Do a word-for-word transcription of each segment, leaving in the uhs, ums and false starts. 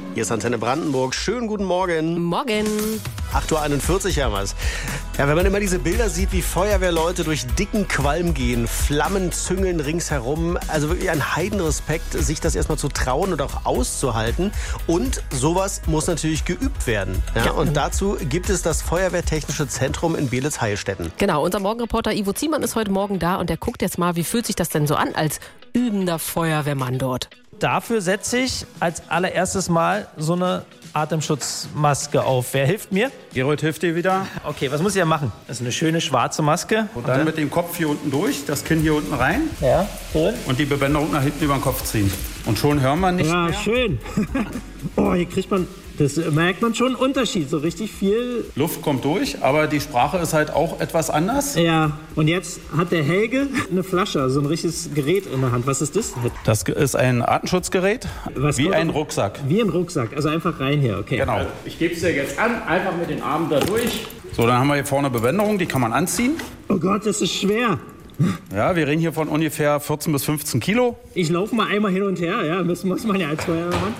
Hier ist Antenne Brandenburg. Schönen guten Morgen. Morgen. acht Uhr einundvierzig haben wir es. Ja, wenn man immer diese Bilder sieht, wie Feuerwehrleute durch dicken Qualm gehen, Flammen züngeln ringsherum, also wirklich ein Heidenrespekt, sich das erstmal zu trauen und auch auszuhalten. Und sowas muss natürlich geübt werden. Ja? Ja. Und dazu gibt es das Feuerwehrtechnische Zentrum in Beelitz-Heilstätten. Genau, unser Morgenreporter Ivo Ziemann ist heute Morgen da und der guckt jetzt mal, wie fühlt sich das denn so an als übender Feuerwehrmann dort. Dafür setze ich als allererstes Mal so eine Atemschutzmaske auf. Wer hilft mir? Gerold hilft dir wieder. Okay, was muss ich ja machen? Das ist eine schöne schwarze Maske. Und dann mit dem Kopf hier unten durch, das Kinn hier unten rein. Ja, cool. Und die Bebänderung nach hinten über den Kopf ziehen. Und schon hören wir nicht ja, mehr. Ja, schön. Oh, hier kriegt man, das merkt man schon einen Unterschied. So richtig viel. Luft kommt durch, aber die Sprache ist halt auch etwas anders. Ja, und jetzt hat der Helge eine Flasche, so ein richtiges Gerät in der Hand. Was ist das? Das ist ein Atemschutzgerät, Was wie kommt ein auf? Rucksack. Wie ein Rucksack, also einfach rein hier, okay. Genau. Ich gebe es dir jetzt an, einfach mit den Armen da durch. So, dann haben wir hier vorne Bebänderung, die kann man anziehen. Oh Gott, das ist schwer. Ja, wir reden hier von ungefähr vierzehn bis fünfzehn Kilo. Ich laufe mal einmal hin und her, ja, das muss man ja als Feuerwehrmann.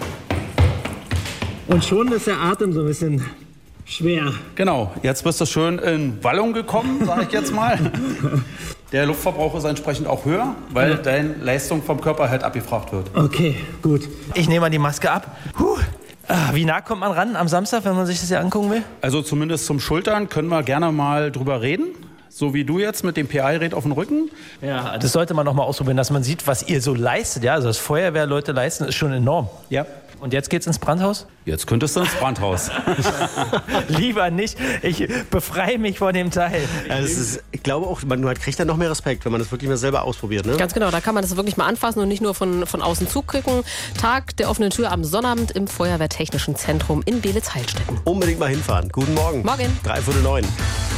Und schon ist der Atem so ein bisschen schwer. Genau, jetzt bist du schön in Wallung gekommen, sage ich jetzt mal. Der Luftverbrauch ist entsprechend auch höher, weil Ja. deine Leistung vom Körper halt abgefragt wird. Okay, gut. Ich nehme mal die Maske ab. Puh. Ah, wie nah kommt man ran am Samstag, wenn man sich das hier angucken will? Also zumindest zum Schultern können wir gerne mal drüber reden. So wie du jetzt mit dem P I-Gerät auf dem Rücken. Ja, das sollte man noch mal ausprobieren, dass man sieht, was ihr so leistet. Ja, also was Feuerwehrleute leisten, ist schon enorm. Ja. Und jetzt geht's ins Brandhaus? Jetzt könntest du ins Brandhaus. Lieber nicht. Ich befreie mich von dem Teil. Also es ist, ich glaube auch, man kriegt dann noch mehr Respekt, wenn man das wirklich mal selber ausprobiert. Ne? Ganz genau, da kann man das wirklich mal anfassen und nicht nur von, von außen zugucken. Tag der offenen Tür am Sonnabend im Feuerwehrtechnischen Zentrum in Beelitz-Heilstätten. Unbedingt mal hinfahren. Guten Morgen. Morgen. Drei Viertel neun.